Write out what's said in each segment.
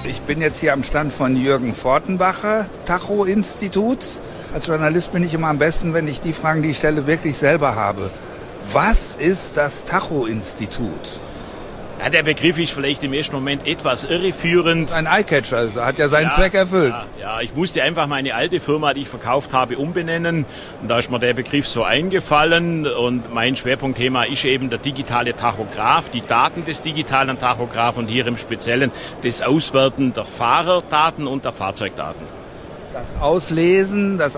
Ich bin jetzt hier am Stand von Jürgen Fortenbacher, Tacho-Instituts. Als Journalist bin ich immer am besten, wenn ich die Fragen, die ich stelle, wirklich selber habe. Was ist das Tacho-Institut? Ja, der Begriff ist vielleicht im ersten Moment etwas irreführend. Ein Eyecatcher, also hat ja seinen Zweck erfüllt. Ja, ich musste einfach meine alte Firma, die ich verkauft habe, umbenennen. Und da ist mir der Begriff so eingefallen. Und mein Schwerpunktthema ist eben der digitale Tachograph, die Daten des digitalen Tachograph und hier im Speziellen das Auswerten der Fahrerdaten und der Fahrzeugdaten. Das Auslesen, das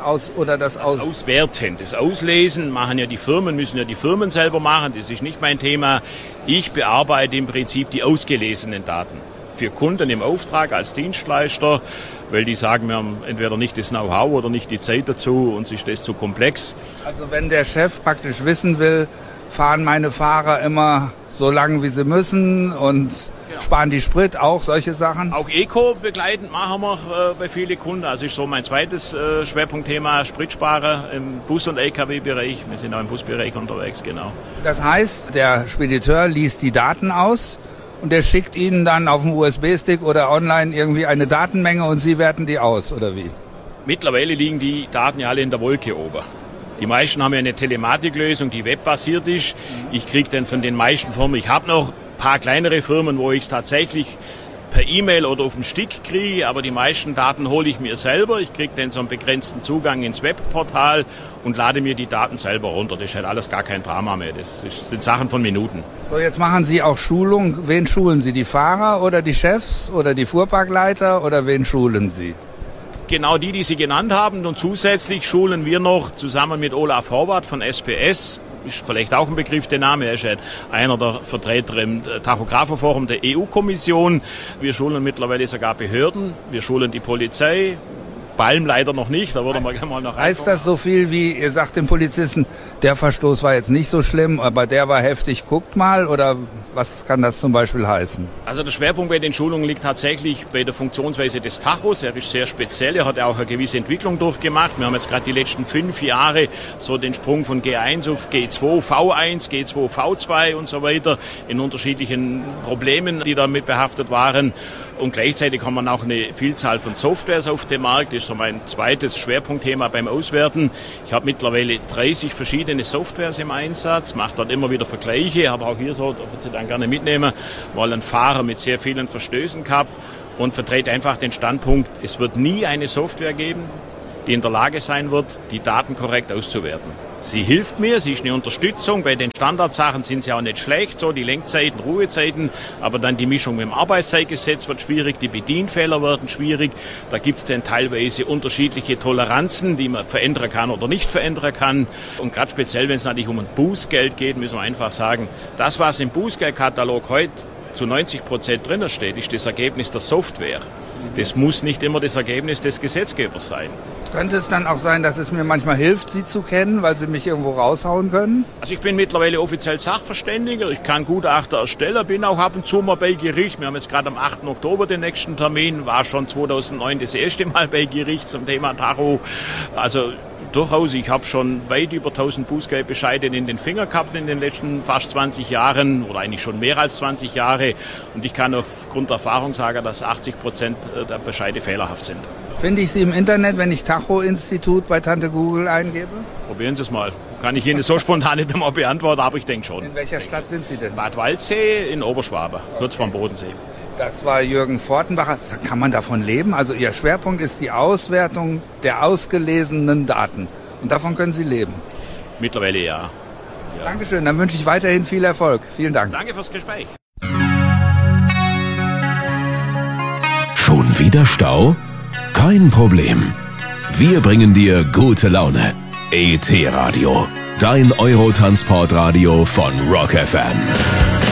Auswerten. Das Auslesen machen ja die Firmen, müssen ja die Firmen selber machen. Das ist nicht mein Thema. Ich bearbeite im Prinzip die ausgelesenen Daten. Für Kunden im Auftrag als Dienstleister, weil die sagen, wir haben entweder nicht das Know-how oder nicht die Zeit dazu, uns ist das zu komplex. Also wenn der Chef praktisch wissen will, fahren meine Fahrer immer so lang, wie sie müssen und sparen die Sprit, auch solche Sachen? Auch Eco begleitend machen wir bei vielen Kunden. Also ist so mein zweites Schwerpunktthema, Spritsparer im Bus- und LKW-Bereich. Wir sind auch im Busbereich unterwegs, genau. Das heißt, der Spediteur liest die Daten aus und der schickt Ihnen dann auf dem USB-Stick oder online irgendwie eine Datenmenge und Sie werten die aus, oder wie? Mittlerweile liegen die Daten ja alle in der Wolke oben. Die meisten haben ja eine Telematiklösung, die webbasiert ist. Ich kriege dann von den meisten Firmen, ich habe noch ein paar kleinere Firmen, wo ich es tatsächlich per E-Mail oder auf den Stick kriege, aber die meisten Daten hole ich mir selber. Ich kriege dann so einen begrenzten Zugang ins Webportal und lade mir die Daten selber runter. Das ist halt alles gar kein Drama mehr. Das sind Sachen von Minuten. So, jetzt machen Sie auch Schulung. Wen schulen Sie? Die Fahrer oder die Chefs oder die Fuhrparkleiter oder wen schulen Sie? Genau die Sie genannt haben, und zusätzlich schulen wir noch zusammen mit Olaf Horvath von SPS, ist vielleicht auch ein Begriff, der Name, er ist einer der Vertreter im Tachographenforum der EU-Kommission. Wir schulen mittlerweile sogar Behörden, wir schulen die Polizei, Balm leider noch nicht, da würde man gerne mal noch reinkommen. Heißt das so viel wie, ihr sagt dem Polizisten, der Verstoß war jetzt nicht so schlimm, aber der war heftig, guckt mal, oder was kann das zum Beispiel heißen? Also der Schwerpunkt bei den Schulungen liegt tatsächlich bei der Funktionsweise des Tachos. Er ist sehr speziell, er hat auch eine gewisse Entwicklung durchgemacht. Wir haben jetzt gerade die letzten 5 Jahre so den Sprung von G1 auf G2, V1, G2, V2 und so weiter in unterschiedlichen Problemen, die damit behaftet waren. Und gleichzeitig haben wir auch eine Vielzahl von Softwares auf dem Markt. Das ist so mein zweites Schwerpunktthema beim Auswerten. Ich habe mittlerweile 30 verschiedene Softwares im Einsatz, mache dort immer wieder Vergleiche, habe auch hier so, dürfen Sie dann gerne mitnehmen, mal einen Fahrer mit sehr vielen Verstößen gehabt und vertrete einfach den Standpunkt, es wird nie eine Software geben, die in der Lage sein wird, die Daten korrekt auszuwerten. Sie hilft mir, sie ist eine Unterstützung. Bei den Standardsachen sind sie auch nicht schlecht, so die Lenkzeiten, Ruhezeiten, aber dann die Mischung mit dem Arbeitszeitgesetz wird schwierig, die Bedienfehler werden schwierig. Da gibt es dann teilweise unterschiedliche Toleranzen, die man verändern kann oder nicht verändern kann. Und gerade speziell, wenn es natürlich um ein Bußgeld geht, müssen wir einfach sagen, das, was im Bußgeldkatalog heute zu 90% drinnen steht, ist das Ergebnis der Software. Das muss nicht immer das Ergebnis des Gesetzgebers sein. Könnte es dann auch sein, dass es mir manchmal hilft, Sie zu kennen, weil Sie mich irgendwo raushauen können? Also ich bin mittlerweile offiziell Sachverständiger, ich kann Gutachter erstellen, bin auch ab und zu mal bei Gericht. Wir haben jetzt gerade am 8. Oktober den nächsten Termin, war schon 2009 das erste Mal bei Gericht zum Thema Tacho. Also durchaus, ich habe schon weit über 1000 Bußgeldbescheide in den Finger gehabt in den letzten fast 20 Jahren oder eigentlich schon mehr als 20 Jahre. Und ich kann aufgrund der Erfahrung sagen, dass 80% der Bescheide fehlerhaft sind. Finde ich Sie im Internet, wenn ich Tacho-Institut bei Tante Google eingebe? Probieren Sie es mal. Kann ich Ihnen so spontan nicht einmal beantworten, aber ich denke schon. In welcher Stadt sind Sie denn? Bad Waldsee in Oberschwabe, kurz vorm Bodensee. Das war Jürgen Fortenbacher. Kann man davon leben? Also Ihr Schwerpunkt ist die Auswertung der ausgelesenen Daten. Und davon können Sie leben? Mittlerweile ja. Dankeschön, dann wünsche ich weiterhin viel Erfolg. Vielen Dank. Danke fürs Gespräch. Schon wieder Stau? Kein Problem. Wir bringen dir gute Laune. ET Radio, dein Eurotransportradio von Rock FM.